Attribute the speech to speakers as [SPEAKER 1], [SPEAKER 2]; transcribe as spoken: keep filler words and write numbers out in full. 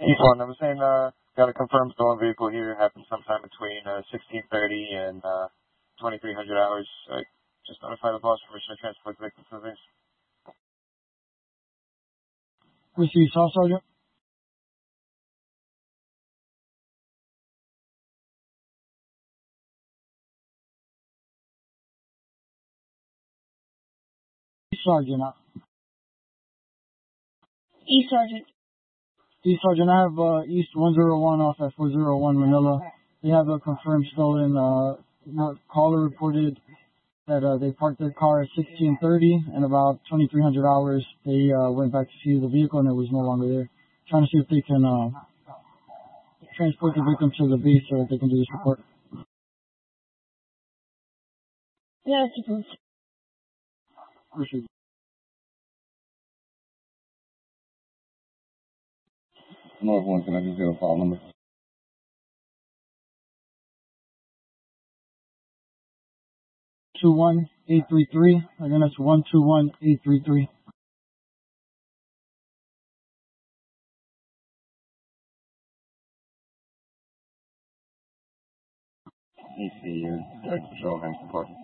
[SPEAKER 1] East one, I was saying, uh, got a confirmed stolen vehicle here. Happened sometime between uh, sixteen thirty and uh, twenty-three hundred hours. Uh, just notify the boss permission to transport the victim to the base.
[SPEAKER 2] Receive, Staff Sergeant. East Sergeant.
[SPEAKER 3] East Sergeant.
[SPEAKER 2] East Sergeant, I have uh, East one oh one off at four oh one Manila. They have a confirmed stolen. Uh, caller reported that uh, they parked their car at sixteen thirty and about twenty-three hundred hours they uh, went back to see the vehicle and it was no longer there. Trying to see if they can uh, transport the victim to the base so that they can do this report.
[SPEAKER 3] Yeah, that's approved.
[SPEAKER 2] Appreciate it.
[SPEAKER 1] North one, can I just get a file number?
[SPEAKER 2] two one eight three three. Again, that's one two one eight three three.
[SPEAKER 1] E C U, Director Patrol, Hampton Park.